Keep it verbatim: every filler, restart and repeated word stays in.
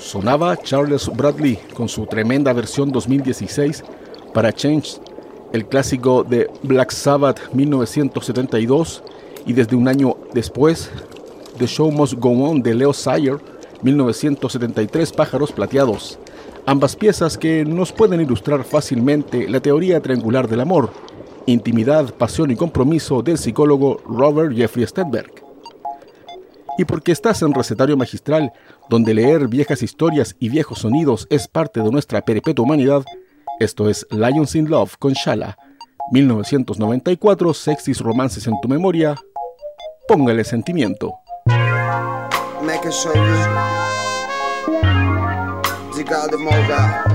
Sonaba Charles Bradley con su tremenda versión dos mil dieciséis para Change, el clásico de Black Sabbath mil novecientos setenta y dos, y desde un año después, The Show Must Go On de Leo Sayer, mil novecientos setenta y tres, Pájaros Plateados. Ambas piezas que nos pueden ilustrar fácilmente la teoría triangular del amor, intimidad, pasión y compromiso del psicólogo Robert Jeffrey Sternberg. Y porque estás en Recetario Magistral, donde leer viejas historias y viejos sonidos es parte de nuestra peripetua humanidad, esto es Lions in Love con Shala, mil novecientos noventa y cuatro, Sexys Romances en tu memoria. Póngale sentimiento. Make it show you. Zigal de Moga.